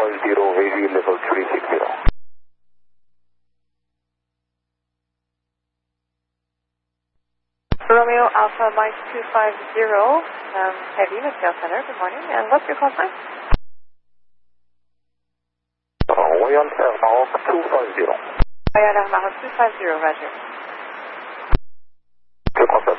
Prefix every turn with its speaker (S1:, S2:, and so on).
S1: Heavy level 360.
S2: Romeo Alpha Mike 250, Heavy with Tail Center, good morning, and what's your call sign?
S1: Oyan Air Mahawk 250.
S2: Oyan Air Mahawk 250, roger.